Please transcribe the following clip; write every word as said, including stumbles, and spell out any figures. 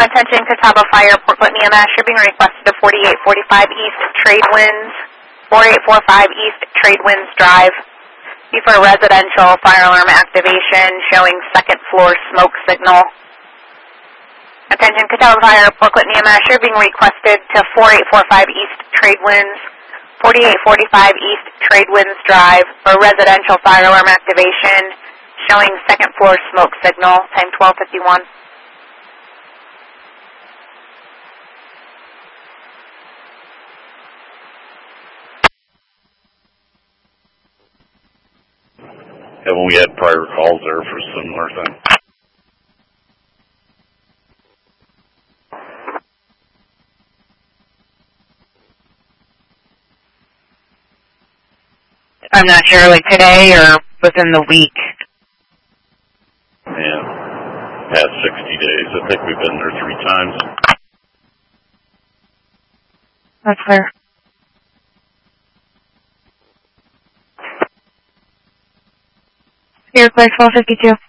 Attention Catawba Fire, Portland E M S, you're being requested to forty-eight forty-five East Trade Winds, forty-eight forty-five East Trade Winds Drive. Be for residential fire alarm activation showing second floor smoke signal. Attention Catawba Fire, Portland E M S, you're being requested to forty-eight forty-five East Trade Winds, forty-eight forty-five East Trade Winds Drive for residential fire alarm activation showing second floor smoke signal, time twelve fifty-one. Haven't we had prior calls there for similar things? I'm not sure, like today or within the week. Yeah, past sixty days. I think we've been there three times. That's fair. Airplane twelve fifty-two.